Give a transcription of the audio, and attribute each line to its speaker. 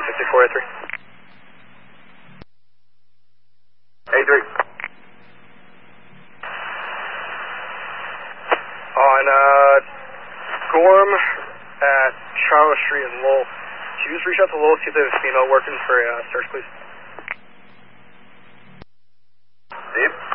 Speaker 1: 164A3. A3. On Gorham at Charles Street and Lowell. Can you just reach out to Lowell, see if there's a female working for search, please?
Speaker 2: Steve?